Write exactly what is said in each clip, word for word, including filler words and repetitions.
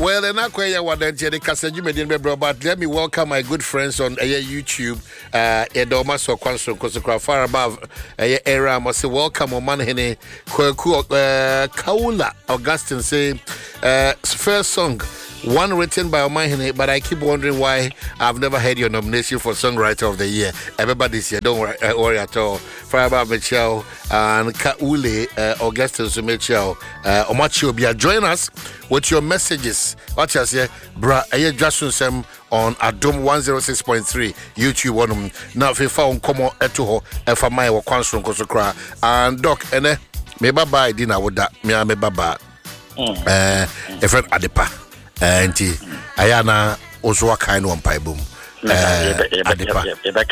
Well, and I quite what then the Kasaji Median Bebro, but let me welcome my good friends on uh, YouTube. Uh, Edoma so Kwanso Kosokra far above uh, era. Must say welcome on Manhene uh, Kaula Augustine say uh, first song. One written by Omahine, but I keep wondering why I've never heard your nomination for Songwriter of the Year. Everybody's here, don't worry, uh, worry at all. Faraba Michelle and Kaule uh, Augustine Sumichel uh, Omachi Obia. Join us with your messages. Watch us here, bra. Aye, Jason Sem on Adom one oh six point three YouTube one. Now, if you found Komo Etuho, F M I or Kwanson Kosokra and Doc, and eh, me baba dinner with that. Me me baba. Uh, a friend Adepa. Auntie, Ayana also a kind one pie boom. Adepa.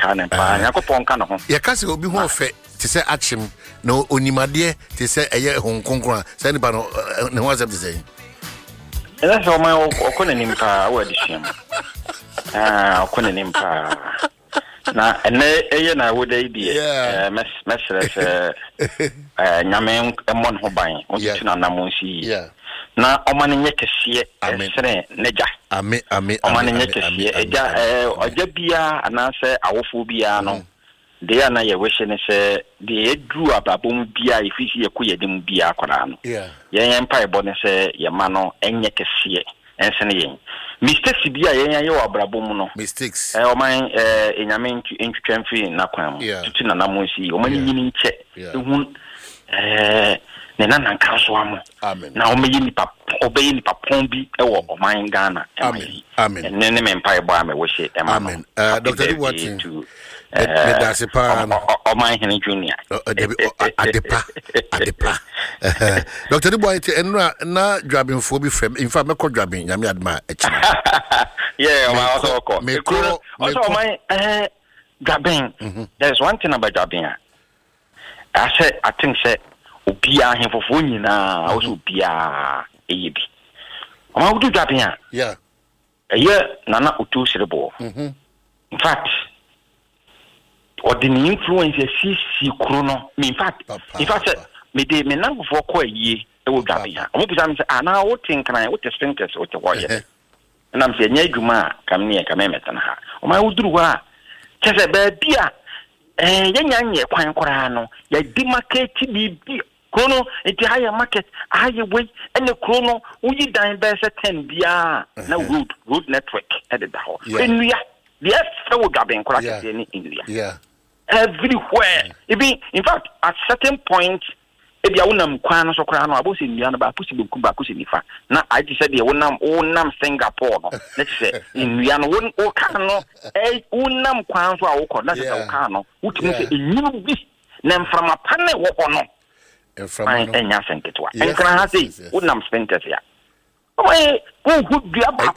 Yakasi will be more fit to say Achim, no Unimadie, to say a year Hong Kong, send about no one's to say. That's all my own power, word is him. Ah, couldn't impar. Now, and then I would idea, Miss Messrs. Yaman and one who buying, on Namusi. Yeah. Na omani nyeke sie esere neja ame ame omani nyeke sie eja eh oja bia anase awofo bia no de ya na ye wehye ne se de edru ababom bia ifisi yekoye dem bia akora no yeah yen yen pa ebo ne se ye ma no enyeke sie ensene yen mistakes bia yen yen ye wabrabom no mistakes eh oman eh enyame ntwetwamfi na kwan tutu na namonsi omani nyini nche ehun eh na na nkanso amo amen na omeyi nipa obeyi nipa pombi ewo oman Ghana amen amen ene ne me mpa ebo ame wo hye ema amen uh Doctor Dubois me da se pa oman hene junior adepa adepa Doctor Dubois enra na dwabinfo bi frem in fact mekọ dwabin nyame adma echi yeah oman also ko mekọ also oman eh dwabin there's one thing about dwabin I said I think say Obia hemfofo nyina also obia eyebi ama wudu dwapia yeah eye nana otu sirebo mhm in fact ordinary influence si si kro no in fact in fact me de me nangofo ko aye e wo dwapia omo bisa me say ana wo tinkran wo testinkers wo te woye na me say nya adwuma kam ne kam emeta na ha oma wuduru wa kese ba bia eh yenya nye kwan kora no ya di market bi Chrono, it's a higher market, a higher way, and the chrono, we dine best at ten bia na road, road network at the down. In India, yes, so gabbing crackers in India. Yeah. Everywhere. It be, in fact, at certain point, if you unam Quanos or Crano, I was in the other possible Kumbakusifa. Now I just said, you unam, unam Singapore. Let's say, in Rian, one or Cano, a unam Quans or Oko, that's a Cano, which means a new beast, name from a panel or no. And from Enya Senketwa. And can I say, Unam Spenters ya? Oh, who would be about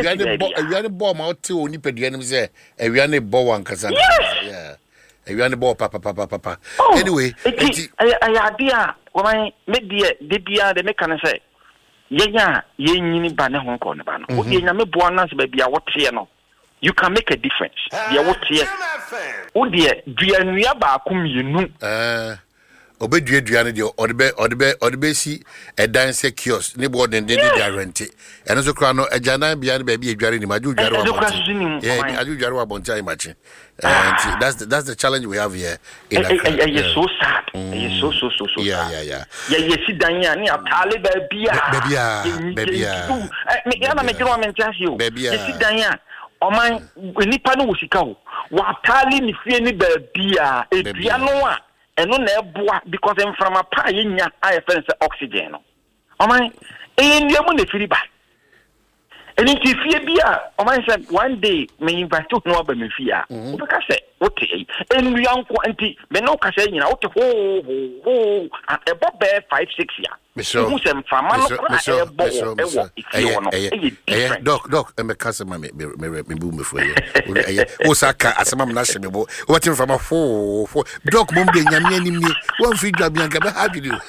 a bomb out to Nipedian say, a Riani Bowan Casan. Yeah, a Riani Bo Papa Papa Papa. Anyway, I idea when I made the Debia, the mechanic say, yeah, ye nini banner Hong Kong ban. Yame Buanas, baby, what here no. You can make a difference. Yeah, what here? Oh, dear, Diana Kum, you know. Obedue aduane de odebe odebe odebe si edan se kiosk ne bo den den de rent eno so kra no ajanan bia ne ba bi adware ni maju dware wa bonti yeah aju dware wa bonti ai machi and that's the, that's the challenge we have here in Accra. It's so sad. It's so so so so yeah yeah yeah yeah yeah si dan ya ni atale ba bia ba bia ba bia me ya na me jiro me ntiase o yeah si dan ya oman nipa no wosika o wa atale ni fie ni ba bia edua no a eno na eboa because em from a pa yenya I feel say oxygen no o man e ndiamu na firi ba eni ti fie bia o man say one day me invite no aba me fie a o be ka say wote e enduanko anti me no ka say nyina wote ho ho e bo be five six ya so mu sem fama no kra e bo e wo ifie no e doc doc e me ka say me me me bu me fo ye o saka asema me na hye me bo what in from a ho ho doc mom de nyame anim ni won fi dwa bianka be ha dwudi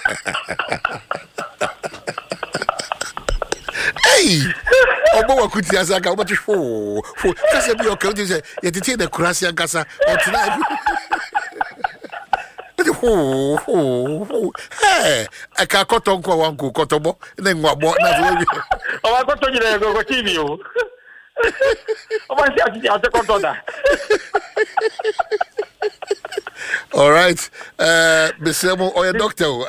hey obo wakuti asaka obo ho ho kase bi o ka say ye tete the kurasi ankasa o tena ho ho hey aka cotton ko wan ko cotton ne ngwabo na so wi o wa cotton jire go go T V o o ma si ati ati cotton da. All right. Uh, Mister Mo, or a doctor, or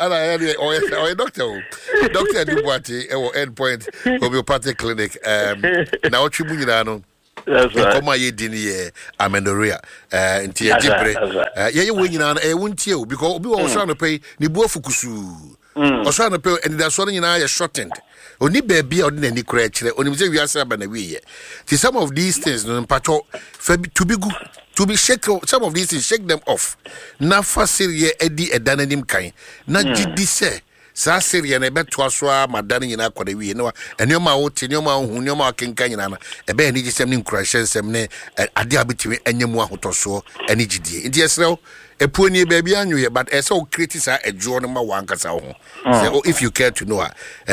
a doctor, Doctor Dubuati, or Endpoint Homeopathic Clinic. Um, now, Chibunano. That's right. Come here, Dini, amenorrhea. Uh, in Tia Jipre. Uh, yeah, you win on a won't you because we were trying to pay Nibu Fukusu. Or trying to pay, and that's one in I shortened. Only baby or any crutch, only we are seven away. See, some of these things, no patrol, to be good. To be shake some of these things, shake them off. Na fa serie edi edanenim kan. Na gidi se sa serie na ebe to aso a madane nyina kwade wi no enioma wo te enioma hu enioma kenkan nyina na ebe eni gisem ni nkurahye nsem ne ade abetimi enyemu ahotoso eni gidie. Nti esrew epu ni ba bia anwoye but ese o create sa adwo no ma wankasa ho. So if you care to know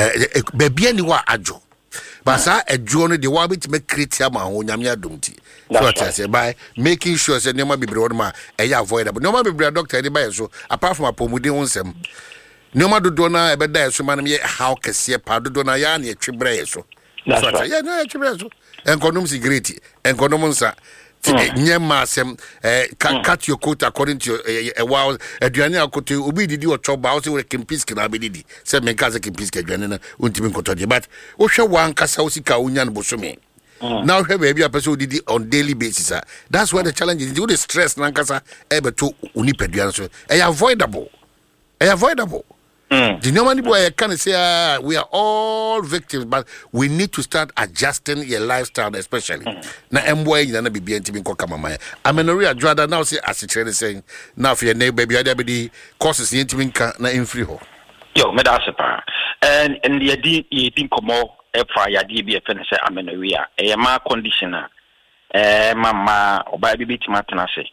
ba bia ni wa adwo. Basa adwo no de wa betimi create ama ho nyame adomti. So what I say by making sure say nyoma bibre won ma e ya avoidable. Nyoma bibre doctor dey buy so apart from apomuden wonsem. Nyoma dodo na e be da so manam ye how kese pa dodo na ya na etwebre so. So what ya na etwebre so. Enkonom security, enkonom nsa. Nyema asem eh cut your coat according to a while aduane akoto obi didi o choba o se we kempiski na be didi. Say men ka se kempiski aduane na untimi nkotode but wo hwe wan kasa o sika onya no bosome. Mm. Now, have a person did it on daily basis. Uh. That's where the challenge is. You the stress, Nankasa, able to unipedian. So, avoidable. Avoidable. Mm. The normal boy I can say uh, we are all victims, but we need to start adjusting your lifestyle, especially. Now, I'm boy, you're not be being to be called Kamamaya. I'm in a real drada now. Say, as a trainer saying, now for your neighbor, baby, I'd be courses in to na in free ho. Yo, Medasapa. And and the idea you think more. Efa ya D B F N say amenorrhea e ma conditioner eh mama oba bi bitima tena se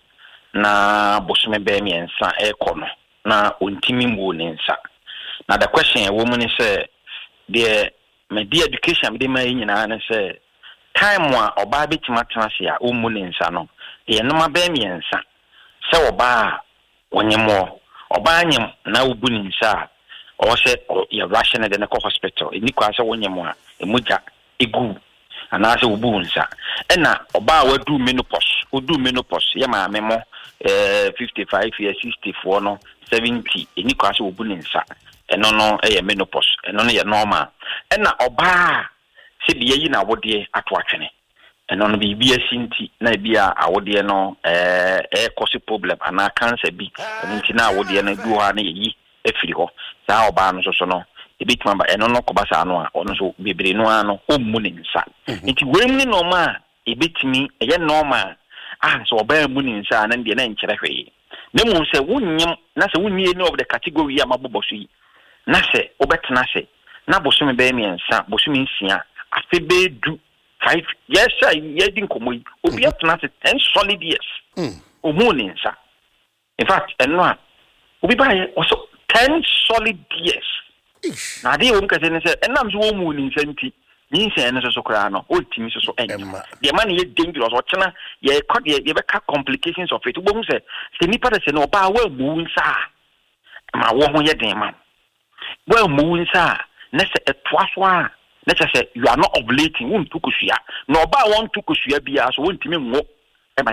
na bosome be mi ensa e kono na ontimi mu ne nsa na the question e wo mu ni say the me the education me dey ma nyina na say time wa oba bitima tena se a o mu ne nsa no e no ma be mi ensa se oba wonyemo oba anyem na obu ne nsa or say you're rushing at the hospital. In Nikwasa Wonyamwa, a muja, a goo, and as a wounsa. And now, Oba will do menopause, will do menopause, Yama memo, fifty five years, sixty four, no, seventy, in Nikwasa Wubunsa, and no, no, a menopause, and only a normal. And now, Oba, said the Yina would be at watching. And on the B S Sinti, Nabia, I would no, eh, cause a problem, and I can't say be, and now would be a do honey. Efiriho sa oba no so no e bitima ba eno no kobasa no a ono so bebre no ano ommu ne nsa nti wenni no ma e bitimi eye no ma ah so oba mu ne nsa na ndie na nkyere hwe ne mu se wonnyem na se wonni any of the category ya maboboso yi na se obetena se na bosome be mi nsa bosome nsia afe be du five yes sir ye din komoyi obi atena se ten solid years ommu ne nsa in fact eno a obi ba ye also ten solid years. Now they won't say, and I'm so moon in seventy. Means and so crano, old teams so anymore. The money is dangerous. What China, ye cut ye ever cut complications of it. Won't say, Senipa say no power moon, sir. My woman yet, man. Well, moon, sir. Let's say a twice. Let's say you are not ovulating. Won't took a no by one took a be as one team more. And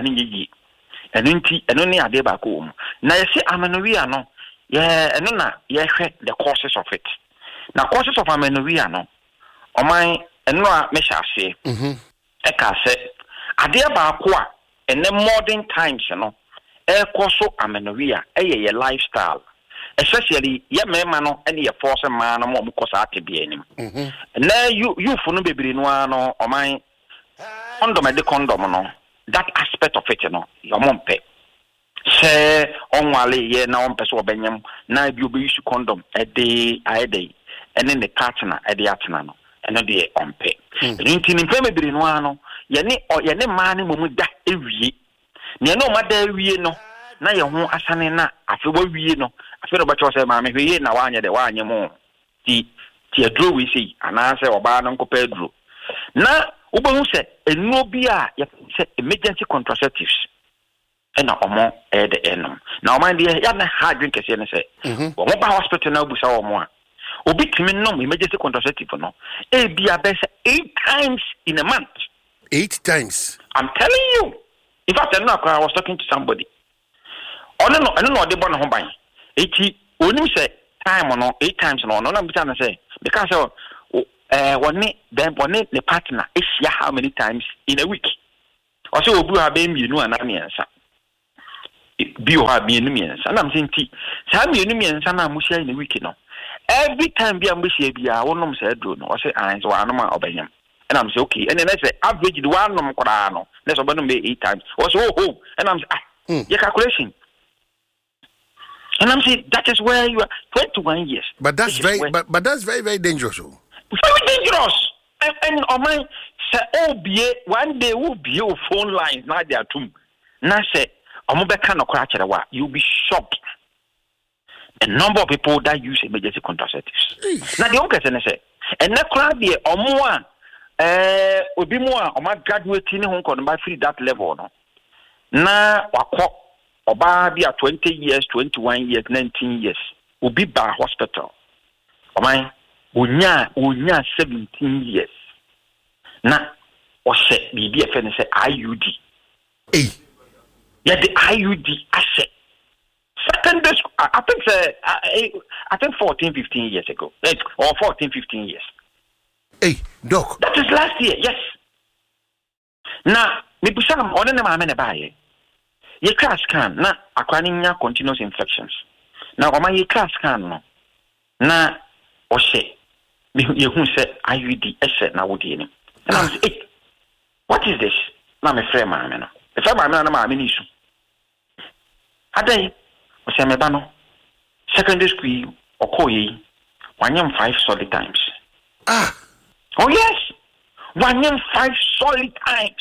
then and only a day back home. Now you say, I'm an no. Yeah, and then yeah, the causes of it. Now, causes of amenorrhea, no. O my, and no, me shall say. Mhm. Eka say, adia ba kwa, and then modern times, you know, e causo amenorrhea, e ye lifestyle. Especially, ye me mano, any a force man, no more because I be any. Mhm. And now you you for no baby no no, o my condom and the condom no. That aspect of it, you know, your mom pay. Say on wale ye na on peso benyam na bi obi use condom e dey a day and then the partner e dey atena no and no dey on pay nti ni peme biri no ano ye ne ye ne ma ne momu da ewie ne no ma da ewie no na ye ho asane na afi wa wie no afi no ba cho say ma me hwe ye na wa anya de wa anya mo ti ti adro we sei ana say oba no nkopa adro na wo bo hu say enu bi a ye say emergency contraceptives ɛna ɔmo ɛyɛ de ɛnom na ɔmo deɛ ya na hard drink kɛseɛ ne sɛ ɔmo ba hospital na obusa ɔmo a obi timi nom emergency contraceptive no e bia bɛ sɛ eight times in a month eight times I'm telling you in fact I know I was talking to somebody ɔno no ɛno na ɔde bɔ ne ho ban eti onim sɛ time no eight times no no na bisa na say because eh woni then woni the partner ehia how many times in a week o say obu ha be mienu ana miensa bi o ha mienu miensa na mse nti sa mienu miensa na amuhia in a week no every time bi amuhia bia wonom say do no o say an so anom a obanyam and I'm say okay and then I say average the one nom kora no let's obanom be eight times o say oh oh and I'm say ah mm. your calculation. And I'm saying that is where you are twenty-one years. But that's very but, but that's very very dangerous. Oh. Very dangerous. And and on my say oh be one day will be your phone lines now they are too. Now say omobeka no kra kere wa you'll be shocked. The number of people that use emergency contraceptives. Now the only question say and na kra be omo a eh obi mo a o ma graduate ni ho kon ba free that level no. Na wakọ Oba be at twenty years, twenty-one years, nineteen years. Ubi ba hospital. Omai, unya, unya seventeen years. Na, ose, bibi F N say I U D. Hey. Yeah, the I U D asset. Secondary school, I think, uh, I, I think fourteen, fifteen years ago. Or fourteen, fifteen years. Hey, doc. That is last year, yes. Now, me busam, one na mamene baye. Ye class scan na akwaninya continuous infections. Na oma ye class scan no. Na ohye. Ye hu say I U D ese na wodi ni. And I'm say, hey, what is this? Na me frɛ ma me no. E frɛ ma me na ma me ni su. Adai, o say me ba no. Secondary school okoye. Wanyam five solid times. Ah. Oh yes. Wanyam five solid times.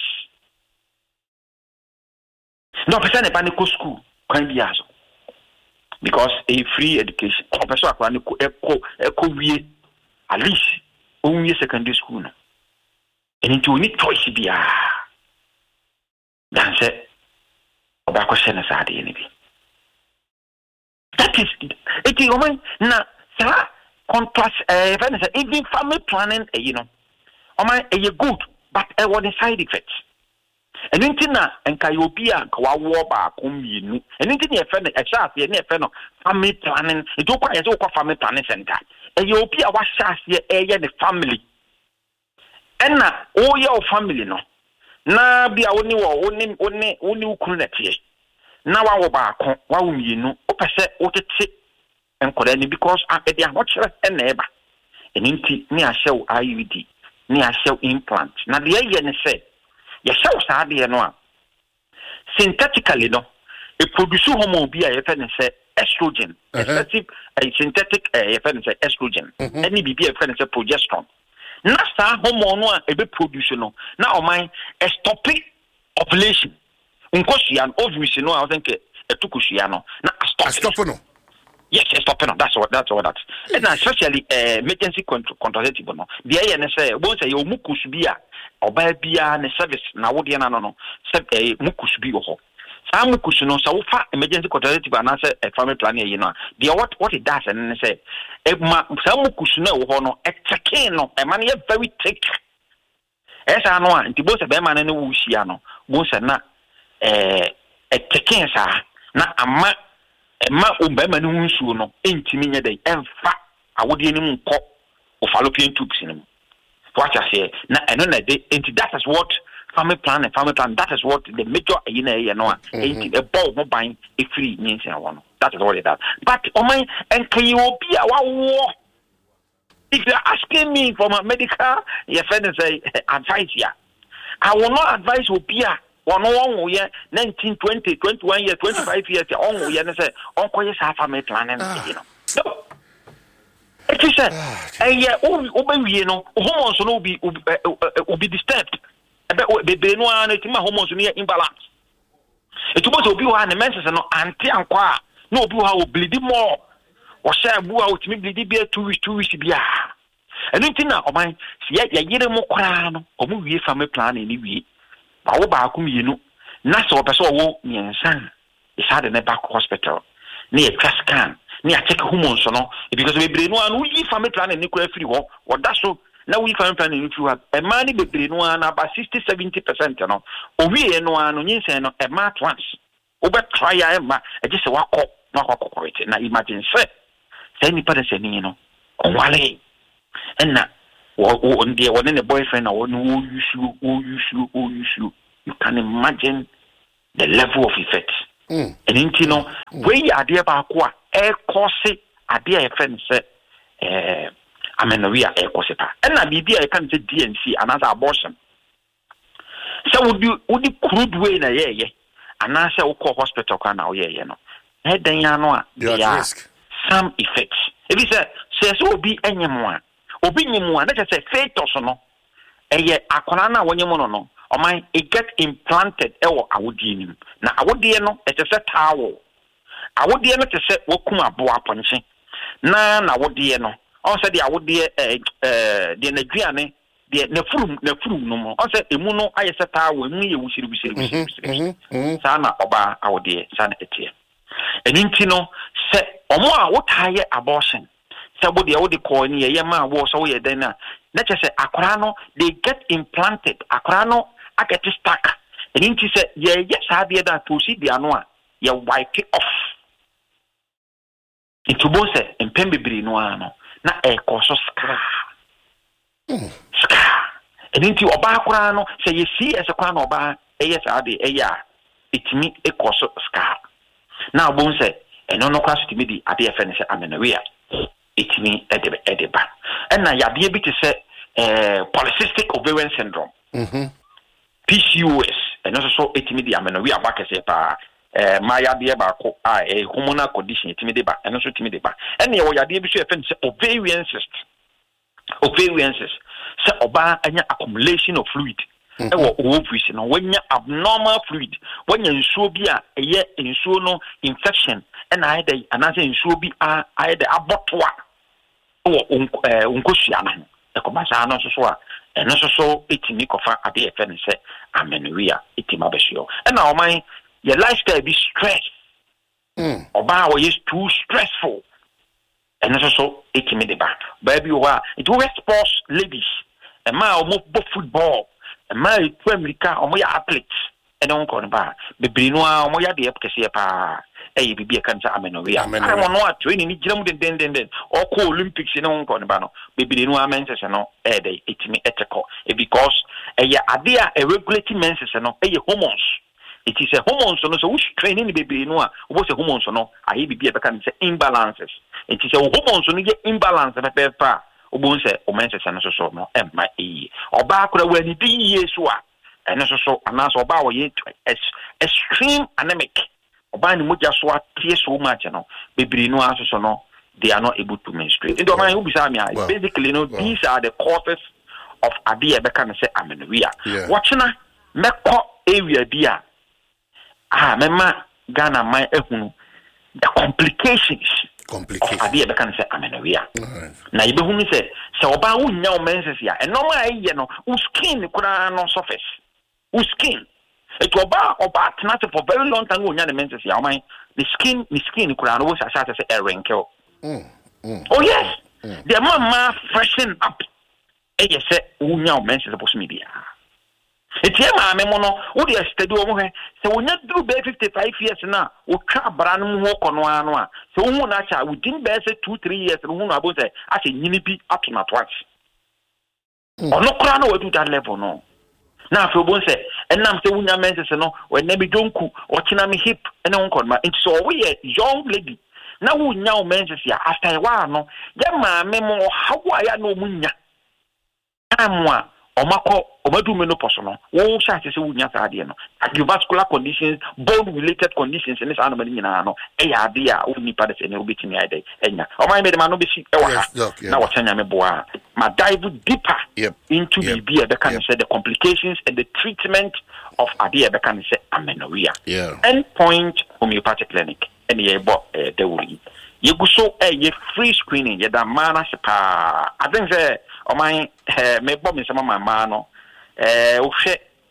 No person e panic school can be aso because a free education or person akwa ko eko eko wie at least only secondary school no and into need choice bia dan say oba ko shena sa de ni bi that is it is woman na sa contrast eh even family planning eh, you know o man eh good but eh what the side effects. And intina and Kayopia, Kawa ba Kuminu, and intin a friend, a shas, a friend of family planning, it took a local family planning center. And Yopia was shas here, a the family. And now, all your family no. Na be only only only only kuneti. Now I will back, what you know, opposite what it and Kodani because I they are much less a neighbor. And inti near show I U D, near show implant. Now the A say. Ya show sadia no synthetically no e produce hormone bi a yefe ne say estrogen excessive uh, synthetic uh, yefe ne say estrogen any bi bi yefe ne say progesterone na sa hormone no a e be produce no na o man e stop ovulation nkosua no ovaries no I think e tukusua no na stop stop no yes stop no that's what that's what that and especially uh, emergency contraceptive no the aye ne say won say you mukus bi a oba bia ne service na wode na no no se eh, mukus bi ho sa mukus no sa wo fa emergency contraceptive na say a family planning yi no the what what it does and say e ma sa mukus no wo ho no e checking no e man ye very thick esa no a nti bo se be man ne wo hia no bo se na eh e checking sa na ama ma o be man hu nsuo no entimi nya dai emfa awode ni nko o fallopian tubes ni what I say na eno na de enti that is what family plan and family plan that is what the major you know you know enti a ball mo ban e free means and one that is what it does but o man en kan you be a wa if you are asking me from a medical your friend say advice here I will not advise obia one one year nineteen twenty twenty-one years twenty-five years on year say on ko yes family planning you know no. It is said, eh, yeah, obi no, hormones no be be disturbed. Be be no an etima hormones no imbalance. It was obi wa na menses no anti ankwa no obi wa bleed more. O say bu wa otimi bleed be two weeks two weeks bia. Enu ntina o man ya ya yire mo kra no, o mu wie family plan ni wie. Ba wo ba akum yenu. na so opeso wo miensan isa de ne back hospital ne a test scan ne a check hormones no because bebre no anu yi family plan ne kura free ho woda so na we family plan ne free ho e ma ne bebre no anu about sixty to seventy percent no owie no anu nyinsen no e ma at once obe try ya e ma e je se wakọ na wakọ it na imagine say say ni pade se ni no onwale enna wo ndie wo ne boyfriend na wo no use wo use wo use you can imagine the level of effect. Mm. And you know, mm. where you are there about what air course idea friend say eh amenorrhea air course pa. And na bibi I can say D N C another abortion. So would you would you crude way na yeah yeah. And I say call hospital can now yeah yeah no. Eh then ya no there some effects. If you say say so be anyone obi nyimu na say fetus no eh akona na wonyemu no no. O my it get implanted ewo awodie nim na awodie no e te se towel awodie no te se wokum abo aponche na na awodie no on se de awodie eh eh de na duane de na furum na furum no mo on se emu no aye se towel emu ye wusiri wusiri wusiri sa na oba awodie sa na etie eninti no se omo a wotaye abortion se bo de awodie ko ni ye ma wo so ye den na na che se akora no they get implanted akora no I get stuck. And in say, yeah, yes, I did that to see the anua, you wipe it off. Into both and Pembe no, na a course of scar. Scar. And into a background, say, you see, as a crown or bar, a yes, I did, a ya, it me a course of scar. Now, Boone say, and no class to me, the idea finish amenorrhea. It me at the edeba. And now, you be able to say, polycystic ovarian syndrome. Mm-hmm. P C O S and also etimi amenorrhea back as a eh maya de ba ko a hormonal condition etimi de ba and also etimi de ba and ye wo ya de bi so efen say ovarian cyst ovarian cyst say oba anya accumulation of fluid e wo ovaries no wanya abnormal fluid wanya nsuo bi a eye nsuo no infection and I dey anase nsuo bi a I dey abotoa wo unkosua na e ko ba sa no so a and also so etimi kofa ade efe ne se amenorrhea etima besio and now my your lifestyle be stress mm oba wo is too stressful and also so etimi de back baby wa it will sports ladies and my almost football and my to America omo ya athletes and on kon ba bebre no a omo ya de epkese pa eh bibi e kan sa amenorrhea I want no training ni gira mu den den den o ko Olympics ni on kon ba no bebre no a menses no eh dey etimi eteko because eh ya ade a regulating menses no eh hormones it is a hormones no so we training ni bebre no a wo se hormones no aye bibi e be kan say imbalances it is a hormones no ye imbalance pe pe pa obo se o menses no so so no e ma eh oba akora wani bi yesu a ene so so anaso oba wo ye extreme anemic oba ni moja so atie so much no bebre no aso so no they are not able to menstruate and oba who bisa me basically no well, these are the causes of ade e be kan say amenorrhea watchna meko area dia ah mema Ghana my ehunu the complications complications of ade e be kan say amenorrhea na ibe hu mi say se oba wu nya o menses ya e normal aye no u skin kura no surface u skin it oba oba tnate for very long time wu nya the menses ya o man the skin the skin kura no wo sa sa say a wrinkle mm, mm, oh yes mm. The mama freshen up e ye say wu nya o menses supposed me bia eti ma me mo no wo de study wo mo he se wo nya duru be fifty-five years na wo twa abra no ho kono ano a se wo hu na cha within be say two three years no hu na abo say a se nyini bi ato na twatch ono kra na wo do that level no na afi obo say enam se wo nya menses no wo na bi donku o kina me hip ene won kon ma enti so wo ye young lady na wo nya o menses ya after a while no ye ma me mo hawa ya no munya amwa omako omadu menopause no wo sha se wo nya sa ade no cardiovascular conditions bone related conditions ne sa no mani nyina no e ya ade a wo nipa de se ne obetimi ade enya o man me de ma no be si e wa ha na wo tanya me boa ma dive deeper yep. into yep. the be the kind yep. say the complications and the treatment of ade e be kan say amenorrhea yeah Endpoint homeopathic clinic and ye bo eh de wuri ye guso eh ye free screening ye da mana se pa I think say o man eh me bo me sama mama no eh o hwe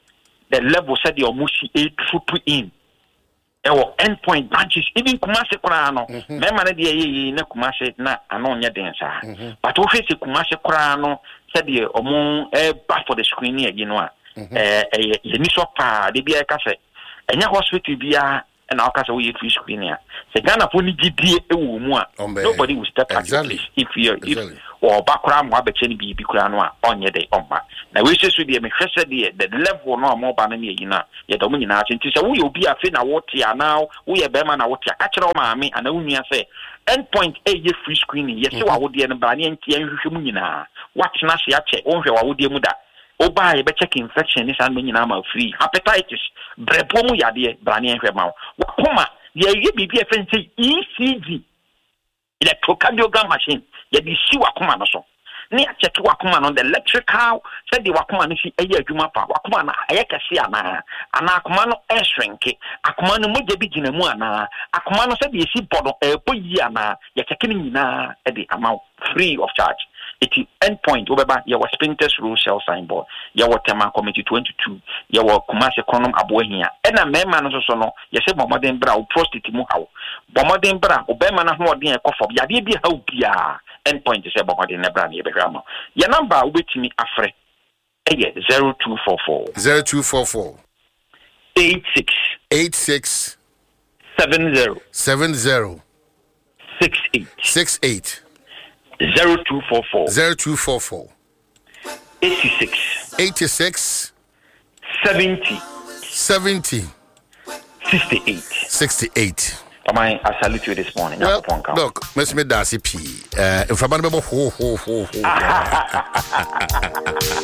the level said the omusi a troop in. Ewo endpoint branches even Kumasi kora no me ma na de ye na Kumasi na ano nya den sa but wo face Kumasi kora no said the omo eh back for the screening again no a eh eh ni so pa de bia ka se enya hospital bia na aka se we free screening se Ghana po ni gidie ewo mu a nobody will step back exactly. if you if exactly. or bakra mo abeche ni bibi kura no a onye de omma na we se so de me hwese de the level no mo ba na me yina ye do mo nyina ache nti se wo ye obi afi na wo tia na wo ye be ma na wo tia ka kire o maame ana wo nua se endpoint e ye free screening ye se wa wo de no ba ne ntia nhwehwe mu nyina what na se ache wo hwe wa wo de mu da oba ye be check infection ni san me nyina ma free hepatitis brebo mu yade bra ne hwe ma wo koma ye ye bibi afen say E C G electrocardiogram machine ye di si wakoma no so ne ya check wakoma no the electrical said the wakoma no si eye adwuma pa wakoma na aye kase ana ana akoma no e shrinke akoma no moje bi gina mu ana akoma no said ye si bodo e boyi ana ye check ni nyina e di amount free of charge. It endpoint obeba your Spintex rule cell signboard your tema committee twenty-two your Kumasi Chronom abohia e na mema no so no ye se bomoden bra o prostate mu hawo bomoden bra obema na ho odin e kofob yade bi hawo bia endpoint se bomoden na bra na ye behama your number obetimi afre e ye zero two four four zero two four four eighty-six eighty-six seventy seventy sixty-eight sixty-eight zero two four four zero two four four eighty-six eighty-six seventy seventy sixty-eight sixty-eight. I salute you this morning. Well, look, Miss Medasi P. Uh, if I'm ho ho ho ho.